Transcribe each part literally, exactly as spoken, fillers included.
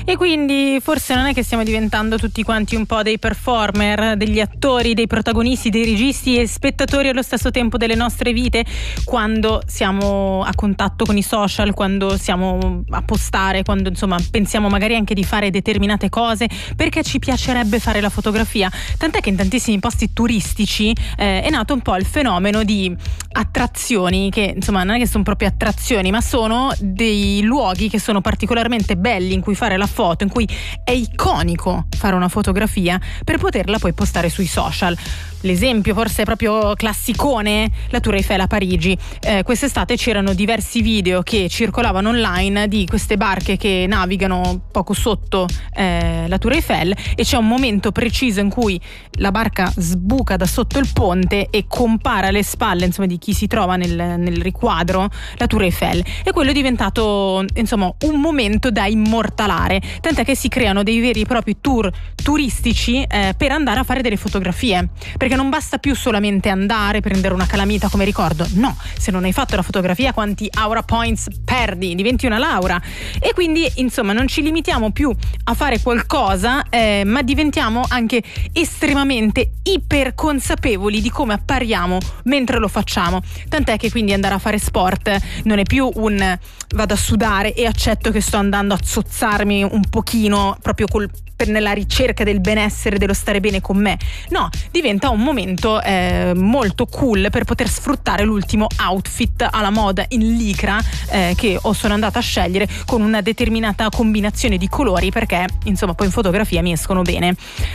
E quindi forse non è che stiamo diventando tutti quanti un po' dei performer, degli attori, dei protagonisti, dei registi e spettatori allo stesso tempo delle nostre vite, quando siamo a contatto con i social, quando siamo a postare, quando insomma pensiamo magari anche di fare determinate cose perché ci piacerebbe fare la fotografia. Tant'è che in tantissimi posti turistici eh, è nato un po' il fenomeno di attrazioni, che insomma non è che sono proprio attrazioni, ma sono dei luoghi che sono particolarmente belli in cui fare la foto, in cui è iconico fare una fotografia per poterla poi postare sui social. L'esempio forse è proprio classicone, la Tour Eiffel a Parigi. Eh, quest'estate c'erano diversi video che circolavano online di queste barche che navigano poco sotto eh, la Tour Eiffel, e c'è un momento preciso in cui la barca sbuca da sotto il ponte e compare alle spalle, insomma, di chi si trova nel, nel riquadro la Tour Eiffel, e quello è diventato insomma un momento da immortalare, tant'è che si creano dei veri e propri tour turistici eh, per andare a fare delle fotografie, perché non basta più solamente andare, prendere una calamita come ricordo. No, se non hai fatto la fotografia, quanti aura points perdi? Diventi una Laura. E quindi insomma non ci limitiamo più a fare qualcosa, eh, ma diventiamo anche estremamente iperconsapevoli di come appariamo mentre lo facciamo. Tant'è che quindi andare a fare sport non è più un vado a sudare e accetto che sto andando a zozzarmi un pochino proprio col per nella ricerca del benessere, dello stare bene con me. No, diventa un momento eh, molto cool per poter sfruttare l'ultimo outfit alla moda in licra eh, che ho sono andata a scegliere con una determinata combinazione di colori, perché insomma poi in fotografia mi escono bene.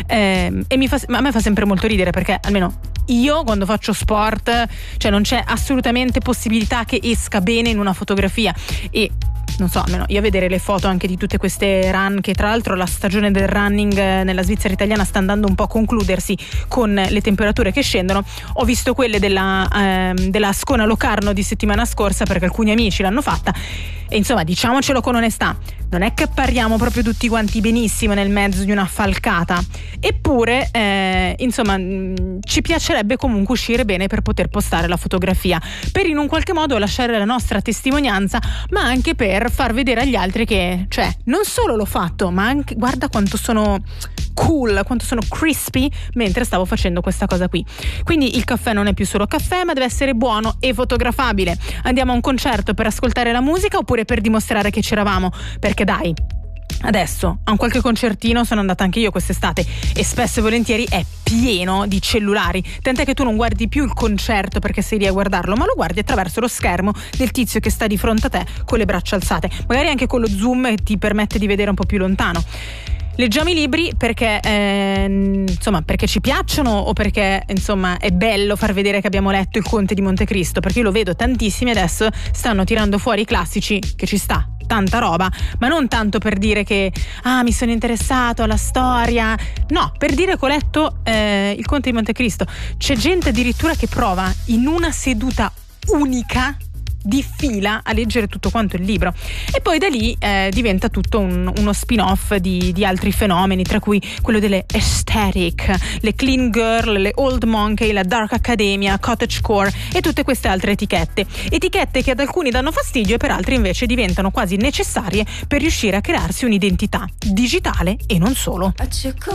Eh, e mi fa, a me fa sempre molto ridere, perché almeno io quando faccio sport, cioè non c'è assolutamente possibilità che esca bene in una fotografia. E non so, almeno io a vedere le foto anche di tutte queste run, che tra l'altro la stagione del running nella Svizzera italiana sta andando un po' a concludersi con le temperature che scendono, ho visto quelle della, ehm, della Ascona Locarno di settimana scorsa, perché alcuni amici l'hanno fatta, e insomma diciamocelo con onestà, non è che appariamo proprio tutti quanti benissimo nel mezzo di una falcata, eppure eh, insomma mh, ci piacerebbe comunque uscire bene per poter postare la fotografia, per in un qualche modo lasciare la nostra testimonianza, ma anche per far vedere agli altri che, cioè, non solo l'ho fatto, ma anche guarda quanto sono cool, quanto sono crispy mentre stavo facendo questa cosa qui. Quindi il caffè non è più solo caffè, ma deve essere buono e fotografabile. Andiamo a un concerto per ascoltare la musica oppure per dimostrare che c'eravamo? Perché dai, adesso a un qualche concertino sono andata anche io quest'estate e spesso e volentieri è pieno di cellulari, tant'è che tu non guardi più il concerto perché sei lì a guardarlo, ma lo guardi attraverso lo schermo del tizio che sta di fronte a te con le braccia alzate, magari anche con lo zoom che ti permette di vedere un po' più lontano. Leggiamo i libri perché eh, insomma perché ci piacciono o perché insomma è bello far vedere che abbiamo letto Il Conte di Montecristo, perché io lo vedo tantissimi adesso stanno tirando fuori i classici, che ci sta tanta roba, ma non tanto per dire che ah mi sono interessato alla storia, no, per dire che ho letto eh, Il Conte di Montecristo. C'è gente addirittura che prova in una seduta unica di fila a leggere tutto quanto il libro, e poi da lì eh, diventa tutto un, uno spin-off di, di altri fenomeni, tra cui quello delle aesthetic, le clean girl, le old monkey, la dark academia, cottagecore e tutte queste altre etichette etichette che ad alcuni danno fastidio e per altri invece diventano quasi necessarie per riuscire a crearsi un'identità digitale e non solo.